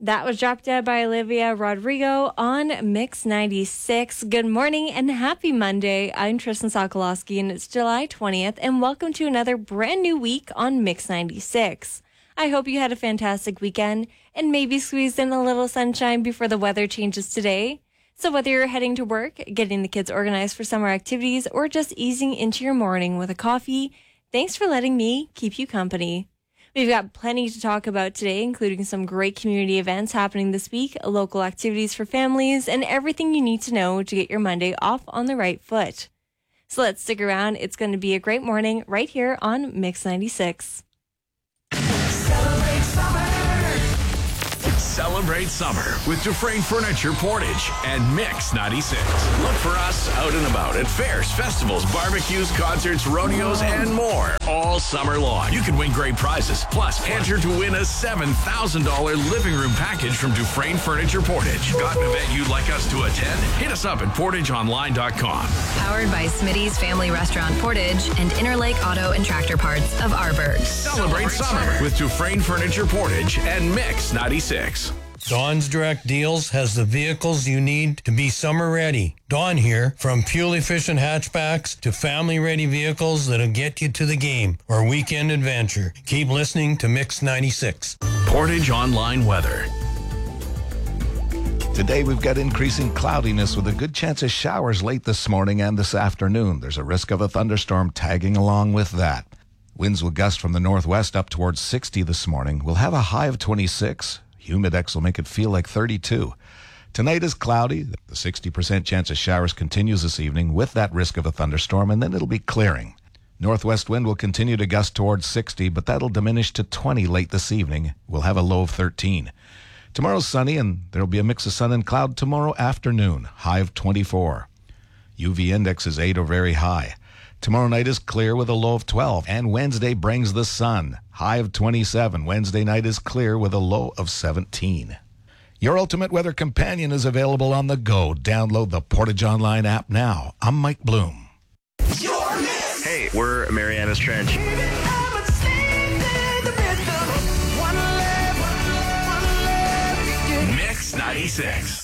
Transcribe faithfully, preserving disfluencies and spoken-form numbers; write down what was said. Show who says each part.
Speaker 1: That was Drop Dead by Olivia Rodrigo on Mix ninety-six. Good morning and happy Monday. I'm Tristan Sokolowski and it's July twentieth and welcome to another brand new week on Mix ninety-six. I hope you had a fantastic weekend and maybe squeezed in a little sunshine before the weather changes today. So whether you're heading to work, getting the kids organized for summer activities, or just easing into your morning with a coffee, thanks for letting me keep you company. We've got plenty to talk about today, including some great community events happening this week, local activities for families, and everything you need to know to get your Monday off on the right foot. So let's stick around. It's going to be a great morning right here on Mix ninety-six.
Speaker 2: Celebrate summer.
Speaker 3: Celebrate summer with Dufresne Furniture Portage and Mix ninety-six. Look for us out and about at fairs, festivals, barbecues, concerts, rodeos, and more all summer long. You can win great prizes. Plus, enter to win a seven thousand dollars living room package from Dufresne Furniture Portage. Got an event you'd like us to attend? Hit us up at portage online dot com.
Speaker 4: Powered by Smitty's Family Restaurant Portage and Interlake Auto and Tractor Parts of Arborg.
Speaker 3: Celebrate, Celebrate summer, summer with Dufresne Furniture Portage and Mix ninety-six.
Speaker 5: Dawn's Direct Deals has the vehicles you need to be summer ready. Dawn here, from fuel-efficient hatchbacks to family-ready vehicles that'll get you to the game or weekend adventure. Keep listening to Mix ninety-six.
Speaker 3: Portage Online Weather.
Speaker 6: Today we've got increasing cloudiness with a good chance of showers late this morning and this afternoon. There's a risk of a thunderstorm tagging along with that. Winds will gust from the northwest up towards sixty this morning. We'll have a high of twenty-six. Humidex will make it feel like thirty-two. Tonight is cloudy. The sixty percent chance of showers continues this evening with that risk of a thunderstorm, and then it'll be clearing. Northwest wind will continue to gust towards sixty, but that'll diminish to twenty late this evening. We'll have a low of thirteen. Tomorrow's sunny, and there'll be a mix of sun and cloud tomorrow afternoon, high of twenty-four. U V index is eight or very high. Tomorrow night is clear with a low of twelve, and Wednesday brings the sun, high of twenty-seven. Wednesday night is clear with a low of seventeen. Your ultimate weather companion is available on the go. Download the Portage Online app now. I'm Mike Bloom.
Speaker 7: Hey, we're Marianas Trench.
Speaker 3: Mix ninety-six.